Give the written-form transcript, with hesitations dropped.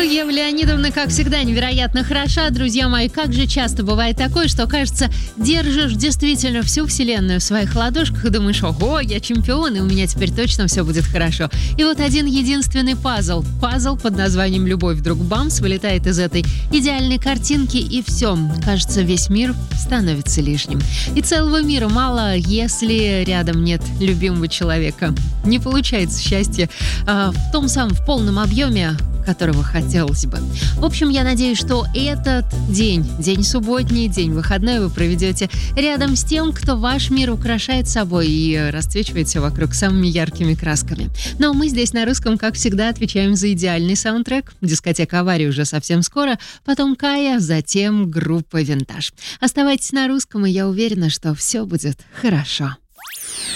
Ева Леонидовна, как всегда, невероятно хороша. Друзья мои, как же часто бывает такое, что, кажется, держишь действительно всю вселенную в своих ладошках и думаешь: ого, я чемпион, и у меня теперь точно все будет хорошо. И вот один единственный пазл под названием «Любовь» вдруг бамс вылетает из этой идеальной картинки, и все. Кажется, весь мир становится лишним. И целого мира мало, если рядом нет любимого человека. Не получается счастье в том самом, в полном объеме, которого хотелось бы. В общем, я надеюсь, что этот день субботний, день выходной вы проведете рядом с тем, кто ваш мир украшает собой и расцвечивает все вокруг самыми яркими красками. Но мы здесь на русском, как всегда, отвечаем за идеальный саундтрек. Дискотека «Авария» уже совсем скоро, потом Кая, затем группа «Винтаж». Оставайтесь на русском, и я уверена, что все будет хорошо.